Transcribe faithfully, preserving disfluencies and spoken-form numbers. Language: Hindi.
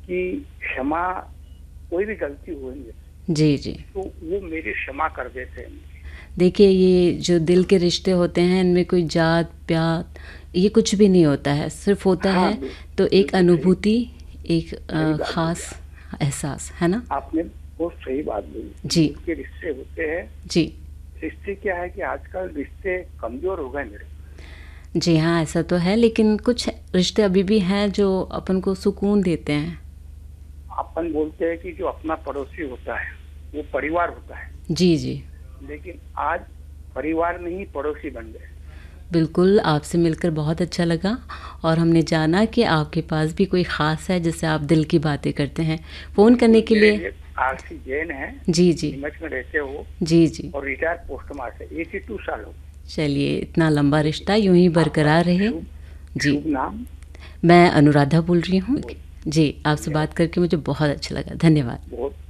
कि क्षमा, कोई भी गलती होगी जी जी। तो वो मेरी क्षमा कर देते हैं। देखिए, ये जो दिल के रिश्ते होते हैं इनमें कोई जात पात ये कुछ भी नहीं होता है, सिर्फ होता हाँ, है बिल- तो एक बिल्कुल सही, अनुभूति, एक सही अ, बात बोली ख़ास आप। एहसास, है ना? आपने बहुत सही बात बोली, जी दिल के रिश्ते होते हैं। जी। रिश्ते क्या है कि आजकल रिश्ते कमजोर हो गए मेरे। जी हाँ, ऐसा तो है, लेकिन कुछ रिश्ते अभी भी हैं जो अपन को सुकून देते हैं। अपन बोलते हैं कि जो अपना पड़ोसी होता है वो परिवार होता है, जी जी। लेकिन आज परिवार नहीं पड़ोसी बन गए। बिल्कुल, आपसे मिलकर बहुत अच्छा लगा और हमने जाना कि आपके पास भी कोई ख़ास है जिससे आप दिल की बातें करते हैं। फ़ोन करने बिल्कुल, के मेरे लिए। लिए आरसी जैन है, जी जी। नीमच में रहते हो जी जी। और retired post master, eighty two साल हो। चलिए, इतना लंबा देखिए, रिश्ता यूं ही आपका बरकरार रहे। शुभ जी। शुभ नाम। मैं अनुराधा बोल रही हूँ। बहुत जी, आपसे धन्यवाद। बात करके मुझे बहुत अच्छा लगा। धन्यवाद। बहुत